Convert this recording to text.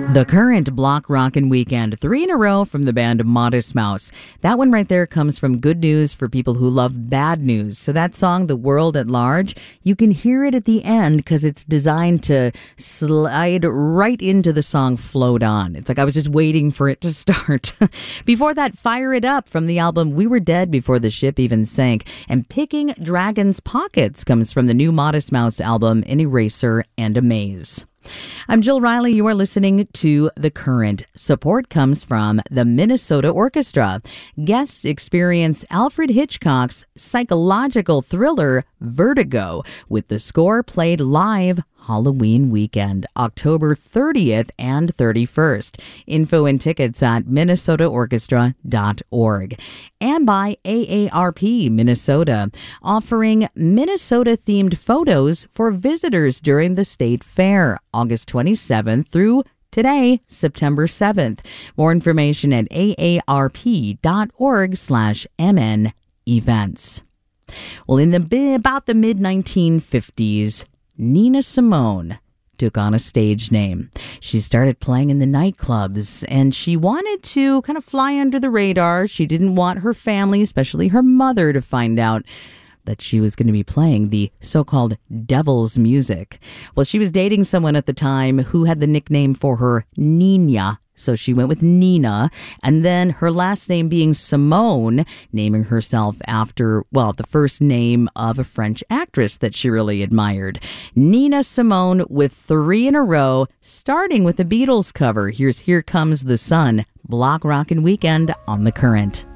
The Current Block Rockin' Weekend, 3 in a row from the band Modest Mouse. That one right there comes from Good News for people who love bad news. So that song, The World at Large, you can hear it at the end because it's designed to slide right into the song Float On. It's like I was just waiting for it to start. Before that, Fire It Up from the album We Were Dead Before the Ship Even Sank. And Picking Dragon's Pockets comes from the new Modest Mouse album, An Eraser and a Maze. I'm Jill Riley. You are listening to The Current. Support comes from the Minnesota Orchestra. Guests experience Alfred Hitchcock's psychological thriller Vertigo with the score played live Halloween weekend, October 30th and 31st. Info and tickets at minnesotaorchestra.org. And by AARP Minnesota, offering Minnesota-themed photos for visitors during the state fair, August 27th through today, September 7th. More information at aarp.org/MN events. Well, in about the mid-1950s, Nina Simone took on a stage name. She started playing in the nightclubs, and she wanted to kind of fly under the radar. She didn't want her family, especially her mother, to find out that she was going to be playing the so-called devil's music. Well, she was dating someone at the time who had the nickname for her Nina, so she went with Nina, and then her last name being Simone, naming herself after, well, the first name of a French actress that she really admired. Nina Simone with 3 in a row, starting with the Beatles cover. Here's Here Comes the Sun, Block Rockin' Weekend on The Current.